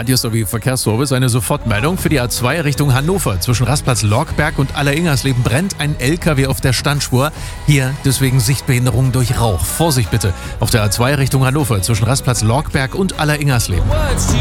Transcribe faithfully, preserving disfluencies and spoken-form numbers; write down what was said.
Radio sowie Verkehrsservice eine Sofortmeldung für die A zwei Richtung Hannover. Zwischen Rastplatz Lorkberg und Alleringhersleben brennt ein L K W auf der Standspur. Hier deswegen Sichtbehinderung durch Rauch. Vorsicht bitte auf der A zwei Richtung Hannover zwischen Rastplatz Lorkberg und Alleringhersleben.